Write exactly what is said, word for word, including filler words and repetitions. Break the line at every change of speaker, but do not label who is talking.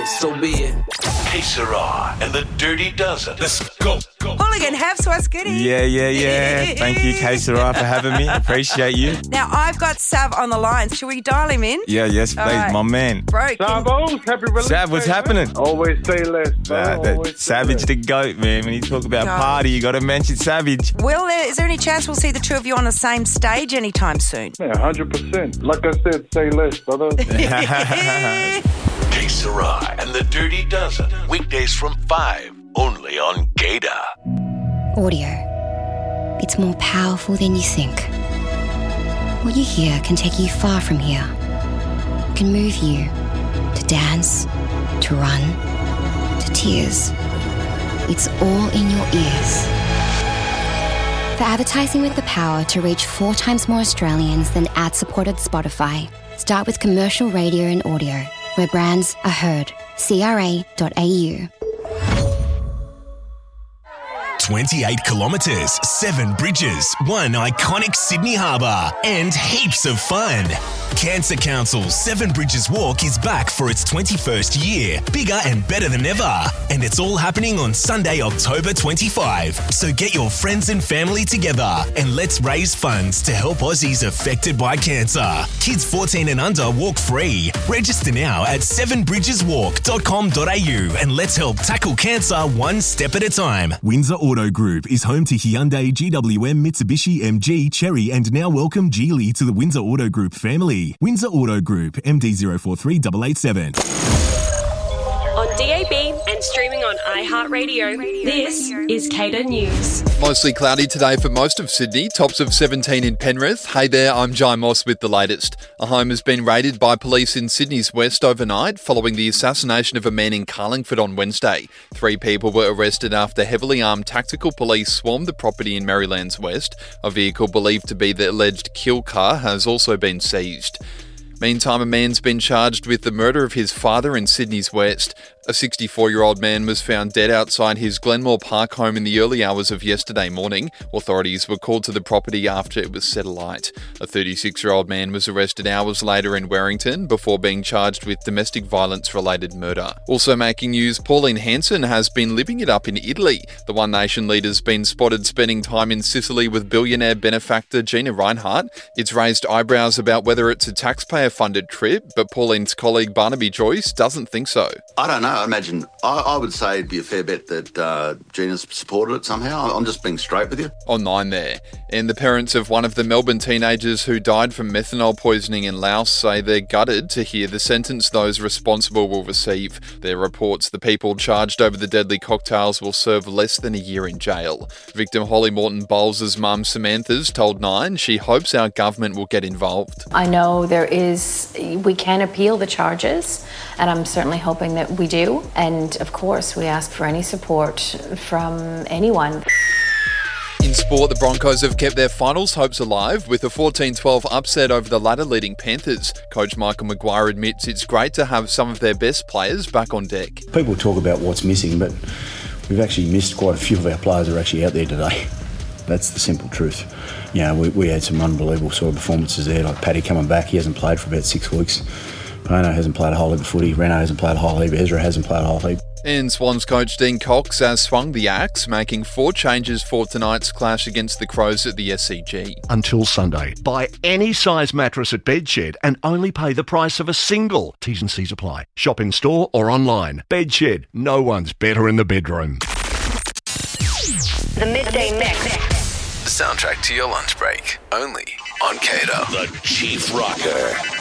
so be it.
K Sarah and the Dirty Dozen. Let's go. go.
Hooligan, have Swaskitty.
Yeah, yeah, yeah. Thank you, K Sarah, for having me. Appreciate you.
Now, I've got Sav on the line. Should we dial him in?
Yeah, yes, please,
right.
my man.
Bro, can-
Savos, happy release.
Sav, what's
day,
happening?
Man. Always say less.
Uh,
bro. Always say
Savage
less.
the goat, man. When you talk about
God.
party, you got to mention Savage.
Will there, is there any chance we'll see the two of you on the same stage anytime soon?
Yeah, one hundred percent. Like I said, say less, brother.
K Sarah and the Dirty Dozen. Weekdays from five. Only on Gator.
Audio. It's more powerful than you think. What you hear can take you far from here. It can move you to dance, to run, to tears. It's all in your ears. For advertising with the power to reach four times more Australians than ad-supported Spotify, start with commercial radio and audio, where brands are heard. C R A dot A U.
twenty-eight kilometres, seven bridges, one iconic Sydney harbour, and heaps of fun. Cancer Council's Seven Bridges Walk is back for its twenty-first year, bigger and better than ever. And it's all happening on Sunday, October twenty-fifth. So get your friends and family together and let's raise funds to help Aussies affected by cancer. Kids fourteen and under walk free. Register now at seven bridges walk dot com dot a u and let's help tackle cancer one step at a time.
Windsor Auto Group is home to Hyundai, G W M, Mitsubishi, M G, Chery, and now welcome Geely to the Windsor Auto Group family. Windsor Auto Group, M D zero four three eight eight seven.
On D A B and streaming on iHeartRadio, this is Cater News.
Mostly cloudy today for most of Sydney, tops of seventeen in Penrith. Hey there, I'm Jai Moss with the latest. A home has been raided by police in Sydney's west overnight following the assassination of a man in Carlingford on Wednesday. Three people were arrested after heavily armed tactical police swarmed the property in Maryland's west. A vehicle believed to be the alleged kill car has also been seized. Meantime, a man's been charged with the murder of his father in Sydney's west. A sixty-four-year-old man was found dead outside his Glenmore Park home in the early hours of yesterday morning. Authorities were called to the property after it was set alight. A thirty-six-year-old man was arrested hours later in Warrington before being charged with domestic violence-related murder. Also making news, Pauline Hanson has been living it up in Italy. The One Nation leader's been spotted spending time in Sicily with billionaire benefactor Gina Reinhardt. It's raised eyebrows about whether it's a taxpayer-funded trip, but Pauline's colleague Barnaby Joyce doesn't think so.
I don't know. I imagine, I, I would say it'd be a fair bet that uh, Gina's supported it somehow. I'm just being straight with you.
On nine there. And the parents of one of the Melbourne teenagers who died from methanol poisoning in Laos say they're gutted to hear the sentence those responsible will receive. There are reports the people charged over the deadly cocktails will serve less than a year in jail. Victim Holly Morton Bowles' mum Samantha's told Nine she hopes our government will get involved.
I know there is, we can appeal the charges, and I'm certainly hoping that we do. And of course, we ask for any support from anyone.
In sport, the Broncos have kept their finals hopes alive with a fourteen twelve upset over the ladder-leading Panthers. Coach Michael Maguire admits it's great to have some of their best players back on deck.
People talk about what's missing, but we've actually missed quite a few of our players that are actually out there today. That's the simple truth. You know, we, we had some unbelievable sort of performances there, like Paddy coming back. He hasn't played for about six weeks. Pano hasn't played a whole heap of footy. Reno hasn't played a whole heap. Ezra hasn't played a whole heap.
And Swans coach Dean Cox has swung the axe, making four changes for tonight's clash against the Crows at the S C G.
Until Sunday, buy any size mattress at Bedshed and only pay the price of a single. T's and C's apply. Shop in store or online. Bedshed, no one's better in the bedroom.
The Midday Mix.
The soundtrack to your lunch break, only on Cater.
The Chief Rocker.